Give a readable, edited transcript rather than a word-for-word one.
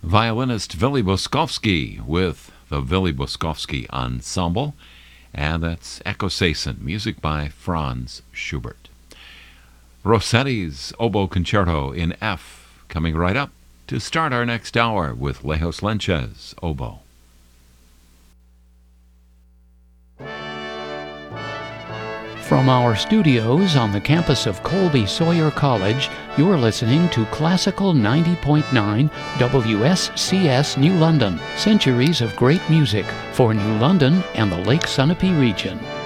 violinist Vili Boskovsky with the Vili Boskovsky Ensemble, and that's Echo Sason, music by Franz Schubert. Rossetti's Oboe Concerto in F, coming right up to start our next hour with Lejos Lenches, oboe. From our studios on the campus of Colby Sawyer College, you're listening to Classical 90.9 WSCS New London, centuries of great music for New London and the Lake Sunapee region.